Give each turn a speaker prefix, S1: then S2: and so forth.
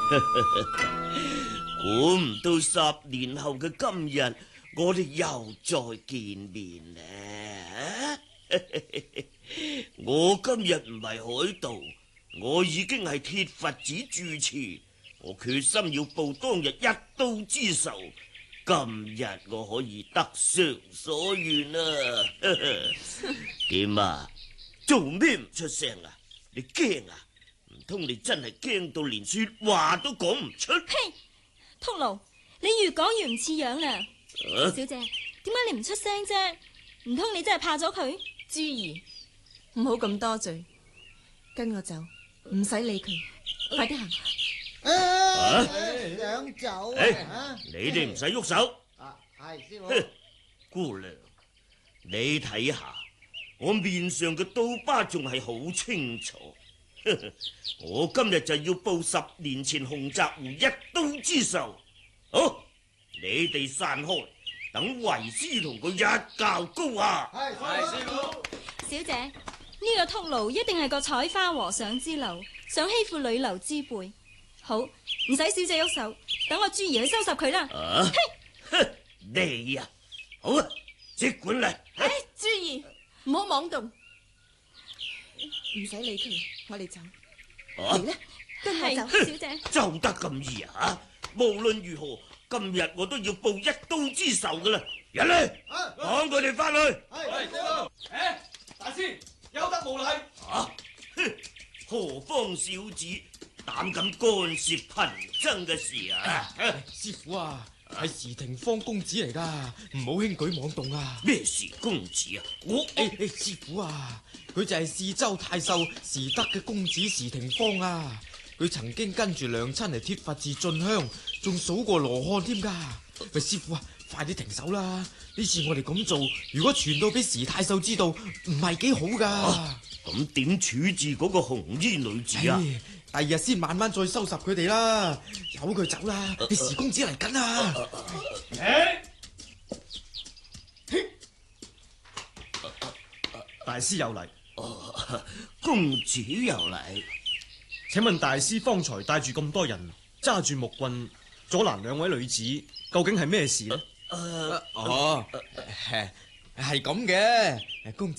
S1: 估唔到10年後嘅今日，我哋又再見面呢。我今日唔係海盜，我已經係鐵佛子住持，我決心要報當日一刀之仇。今日我可以得償所願啦。點啊？做咩唔出聲啊？你驚啊？唔通你真係驚到連說話都講唔出？
S2: 嘿，禿驢，你越講越唔似樣啦。小姐，點解你唔出聲啫？唔通你真係怕咗佢？
S3: 珠兒，唔好咁多罪，跟我走，唔使理佢，快啲行。
S4: 想走
S1: 啊？你哋唔使喐手。
S4: 係師傅。
S1: 姑娘，你睇下，我面上嘅刀疤仲係好清楚。我今日就要報10年前洪澤湖一刀之仇。好，你哋散開，等為師同佢一較高下。
S4: 係師傅。
S2: 小姐，呢個禿驢一定係個採花和尚之流，想欺負女流之輩。好，唔使小姐喐手，等我珠兒去收拾佢啦。
S1: 你啊，好啊，即管嚟。
S3: 珠兒，唔好妄動，唔使理佢，我哋走。嚟啦，跟我走。
S2: 小姐，
S1: 就得咁易啊？無論如何，今日我都要報一刀之仇噶啦！人嚟，趕佢哋翻去。
S5: 係師傅。大師有德無禮。
S1: 何方小子膽敢干涉貧僧嘅事啊？
S5: 師傅啊，係時廷芳公子嚟噶，唔好輕舉妄動啊！
S1: 咩時公子啊？
S5: 師傅啊，佢就係泗州太守時德嘅公子時廷芳啊！佢曾經跟住娘親嚟鐵佛寺進香，仲數過羅漢添噶。喂，師傅啊，快啲停手啦！呢次我哋咁做，如果傳到俾時太守知道，唔係幾好噶。
S1: 咁點處置嗰個紅衣女子啊？
S5: 第二日先慢慢再收拾佢哋啦，由佢走啦。你時公子嚟緊啊！
S6: 大師有禮。
S1: 公子又嚟。
S6: 請問大師方才帶住咁多人，揸住木棍阻攔2位女子，究竟係咩事呢？
S5: 係咁嘅，公